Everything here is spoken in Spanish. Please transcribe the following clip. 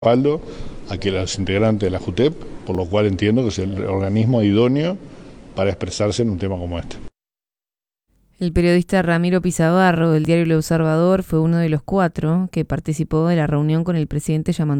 respaldo a que los integrantes de la JUTEP, por lo cual entiendo que es el organismo idóneo para expresarse en un tema como este. El periodista Ramiro Pisabarro del diario El Observador fue uno de los 4 que participó de la reunión con el presidente Yamandu.